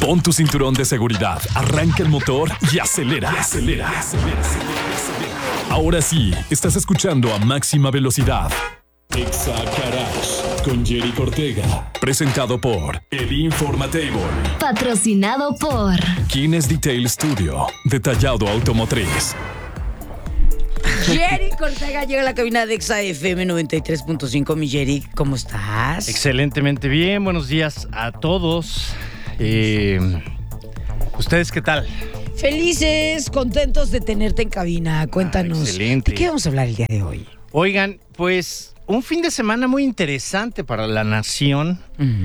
Pon tu cinturón de seguridad, arranca el motor y acelera. Ahora sí, estás escuchando a máxima velocidad. Exa Garage con Jerry Ortega. Presentado por El Informatable. Patrocinado por Kines Detail Studio. Detallado automotriz. Jerry Ortega llega a la cabina de Exa FM 93.5. Mi Jerry, ¿cómo estás? Excelentemente bien, buenos días a todos. ¿Ustedes qué tal? Felices, contentos de tenerte en cabina. Cuéntanos, excelente. ¿de qué vamos a hablar el día de hoy? Oigan, pues un fin de semana muy interesante para la nación,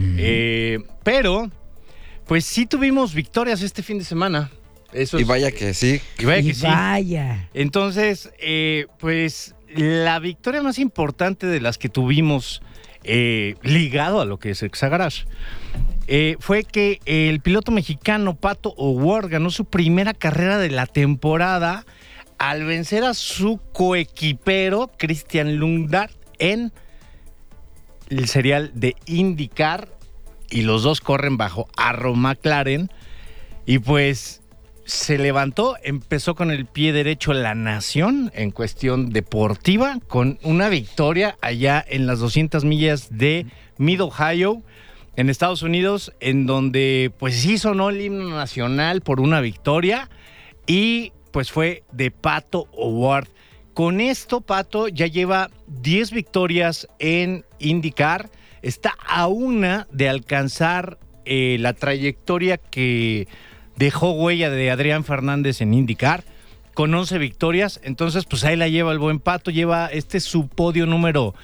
pero pues sí tuvimos victorias este fin de semana. Eso y vaya que sí. Y vaya que Y sí. vaya. Entonces, pues la victoria más importante de las que tuvimos ligado a lo que es Exa Garage fue que el piloto mexicano Pato O'Ward ganó su primera carrera de la temporada al vencer a su coequipero Christian Lundgaard en el serial de IndyCar, y los dos corren bajo Arrow McLaren. Y pues se levantó, empezó con el pie derecho la nación en cuestión deportiva, con una victoria allá en las 200 millas de Mid-Ohio, en Estados Unidos, en donde pues sí sonó el himno nacional por una victoria, y pues fue de Pato O'Ward. Con esto, Pato ya lleva 10 victorias en IndyCar, está a una de alcanzar la trayectoria que dejó huella de Adrián Fernández en IndyCar, con 11 victorias. Entonces, pues ahí la lleva el buen Pato, lleva su podio número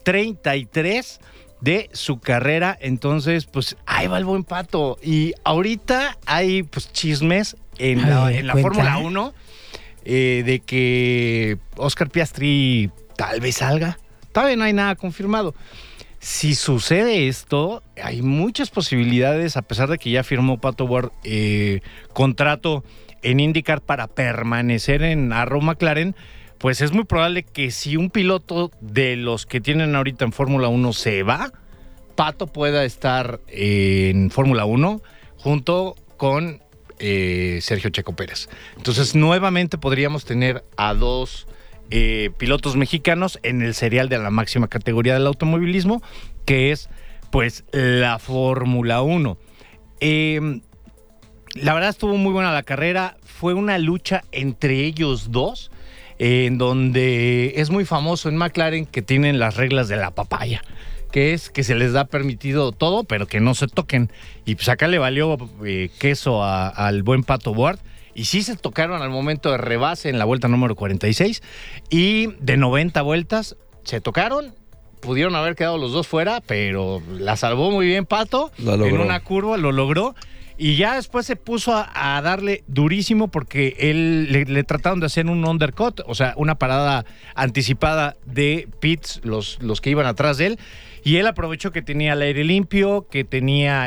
33 de su carrera. Entonces, pues ahí va el buen Pato. Y ahorita hay pues chismes en la Fórmula 1 de que Oscar Piastri tal vez salga. Todavía no hay nada confirmado. Si sucede esto, hay muchas posibilidades, a pesar de que ya firmó Pato O'Ward contrato en IndyCar para permanecer en Arrow McLaren, pues es muy probable que si un piloto de los que tienen ahorita en Fórmula 1 se va, Pato pueda estar en Fórmula 1 junto con Sergio Checo Pérez. Entonces, nuevamente podríamos tener a dos pilotos mexicanos en el serial de la máxima categoría del automovilismo, que es pues la Fórmula 1. La verdad estuvo muy buena la carrera, fue una lucha entre ellos dos, en donde es muy famoso en McLaren que tienen las reglas de la papaya, que es que se les da permitido todo, pero que no se toquen. Y pues acá le valió queso al buen Pato O'Ward. Y sí se tocaron al momento de rebase en la vuelta número 46. Y de 90 vueltas se tocaron. Pudieron haber quedado los dos fuera, pero la salvó muy bien Pato. En una curva lo logró. Y ya después se puso a darle durísimo, porque él le trataron de hacer un undercut, o sea, una parada anticipada de pits, los que iban atrás de él. Y él aprovechó que tenía el aire limpio, que tenía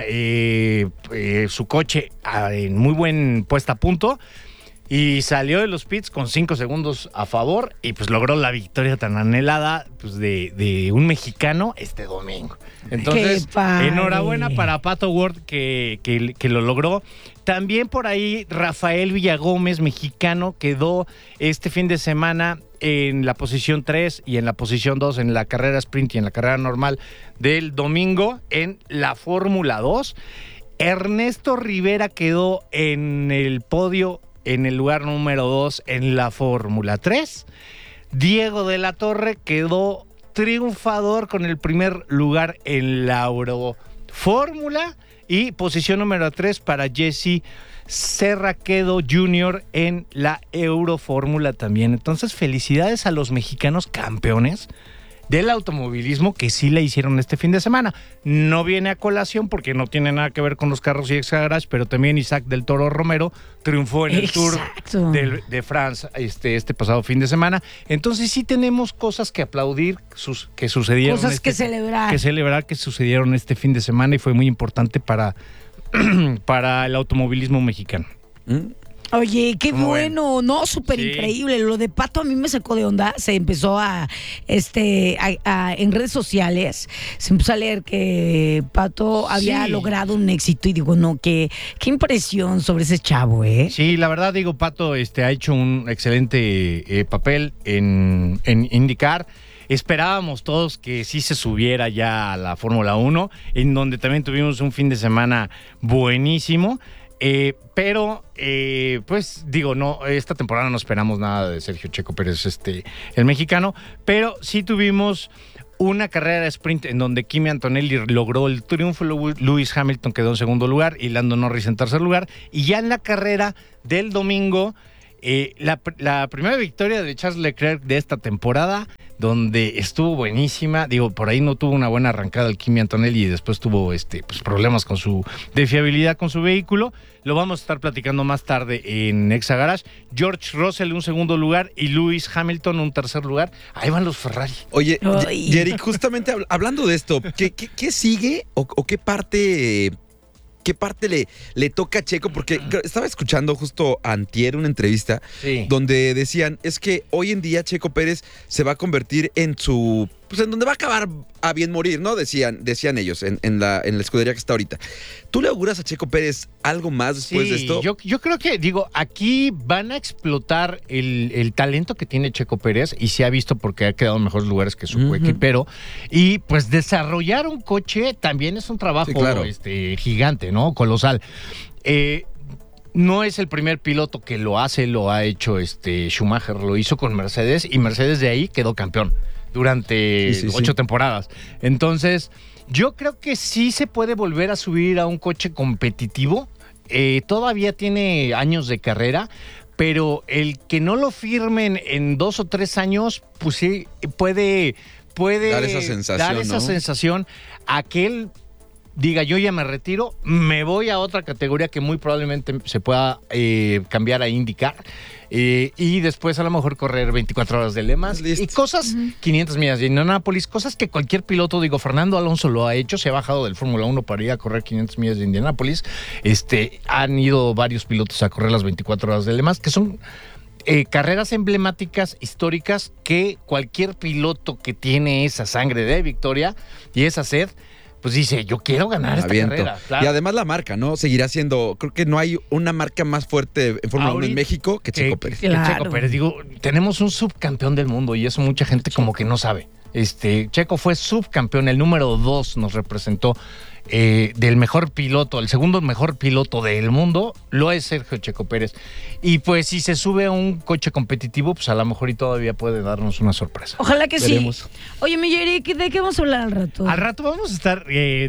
su coche en muy buen puesta a punto, y salió de los pits con 5 segundos a favor, y pues logró la victoria tan anhelada pues de un mexicano este domingo. Entonces, enhorabuena para Pato O'Ward que lo logró. También por ahí Rafael Villagómez, mexicano, quedó este fin de semana en la posición 3 y en la posición 2 en la carrera sprint y en la carrera normal del domingo en la Fórmula 2. Ernesto Rivera quedó en el podio en el lugar número 2 en la Fórmula 3. Diego de la Torre quedó triunfador con el primer lugar en la Eurofórmula, y posición número 3 para Jesse Serraquedo Jr. en la Eurofórmula también. Entonces, felicidades a los mexicanos campeones del automovilismo que sí la hicieron este fin de semana. No viene a colación porque no tiene nada que ver con los carros y Exa Garage, pero también Isaac del Toro Romero triunfó en el Tour de France este pasado fin de semana. Entonces sí tenemos cosas que aplaudir, que sucedieron. Cosas que celebrar. Que celebrar que sucedieron este fin de semana, y fue muy importante para el automovilismo mexicano. Oye, qué ¿Cómo bueno, no, súper Sí. increíble. Lo de Pato a mí me sacó de onda. Se empezó en redes sociales, se empezó a leer que Pato había Sí. logrado un éxito y digo, no, qué impresión sobre ese chavo, ¿eh? Sí, la verdad, digo, Pato ha hecho un excelente papel en IndyCar. Esperábamos todos que sí se subiera ya a la Fórmula 1, en donde también tuvimos un fin de semana buenísimo. Pero, pues digo, no, esta temporada no esperamos nada de Sergio Checo Pérez, el mexicano, pero sí tuvimos una carrera de sprint en donde Kimi Antonelli logró el triunfo, Lewis Hamilton quedó en segundo lugar y Lando Norris en tercer lugar. Y ya en la carrera del domingo, la primera victoria de Charles Leclerc de esta temporada, donde estuvo buenísima. Digo, por ahí no tuvo una buena arrancada el Kimi Antonelli y después tuvo pues, problemas de fiabilidad con su vehículo. Lo vamos a estar platicando más tarde en Exa Garage. George Russell un segundo lugar y Lewis Hamilton un tercer lugar. Ahí van los Ferrari. Oye, Ay. Jerry, justamente hablando de esto, ¿qué sigue o qué parte le toca a Checo? Porque estaba escuchando justo antier una entrevista Sí. donde decían, es que hoy en día Checo Pérez se va a convertir en donde va a acabar a bien morir, ¿no? Decían ellos en la escudería que está ahorita. ¿Tú le auguras a Checo Pérez algo más después de esto? Yo creo que, aquí van a explotar el talento que tiene Checo Pérez y se ha visto porque ha quedado en mejores lugares que su coequipero. Y pues desarrollar un coche también es un trabajo Sí, claro. gigante, ¿no? Colosal. No es el primer piloto que lo hace, lo ha hecho Schumacher, lo hizo con Mercedes y Mercedes de ahí quedó campeón durante Sí. 8 temporadas. Entonces, yo creo que sí se puede volver a subir a un coche competitivo. Todavía tiene años de carrera, pero el que no lo firmen en 2 o 3 años, pues sí, puede Dar esa sensación, dar esa ¿no? sensación a que él diga, yo ya me retiro, me voy a otra categoría que muy probablemente se pueda cambiar a IndyCar. Y después a lo mejor correr 24 horas de Le Mans Listo. y cosas, 500 millas de Indianápolis, cosas que cualquier piloto, Fernando Alonso lo ha hecho, se ha bajado del Fórmula 1 para ir a correr 500 millas de Indianápolis. Han ido varios pilotos a correr las 24 horas de Le Mans, que son carreras emblemáticas, históricas, que cualquier piloto que tiene esa sangre de victoria y esa sed, pues dice, yo quiero ganar esta Aviento. carrera. Claro. Y además la marca, ¿no? Seguirá siendo, creo que no hay una marca más fuerte en Fórmula 1 en Ahorita, México que Checo Pérez. que Claro. Checo Pérez. Tenemos un subcampeón del mundo y eso mucha gente como que no sabe. Checo fue subcampeón, el número 2 nos representó del mejor piloto, el segundo mejor piloto del mundo, lo es Sergio Checo Pérez. Y pues si se sube a un coche competitivo, pues a lo mejor y todavía puede darnos una sorpresa. Ojalá que Veremos. sí. Oye, mi Jerry, ¿de qué vamos a hablar al rato? Al rato vamos a estar,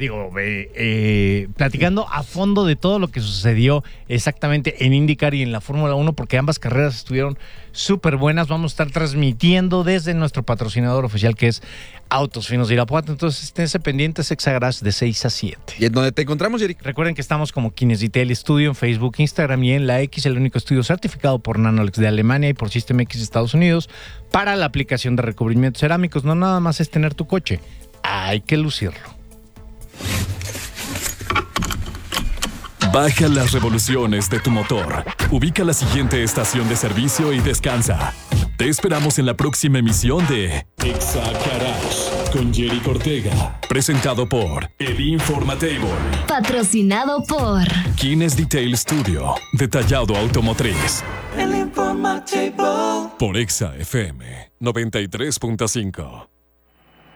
platicando a fondo de todo lo que sucedió exactamente en IndyCar y en la Fórmula 1, porque ambas carreras estuvieron súper buenas. Vamos a estar transmitiendo desde nuestro patrocinador oficial, que es Autos Finos de Irapuato. Entonces, esténse pendientes, Exa Garage de 6 a 7. ¿Y en dónde te encontramos, Jerry? Recuerden que estamos como Kinesitel Studio en Facebook, Instagram y en la X, el único estudio certificado por Nanolex de Alemania y por System X de Estados Unidos para la aplicación de recubrimientos cerámicos. No nada más es tener tu coche, hay que lucirlo. Baja las revoluciones de tu motor. Ubica la siguiente estación de servicio y descansa. Te esperamos en la próxima emisión de Exa Garage con Jerry Ortega. Presentado por El Informatable. Patrocinado por Kines Detail Studio. Detallado automotriz. El Informatable. Por Exa FM 93.5.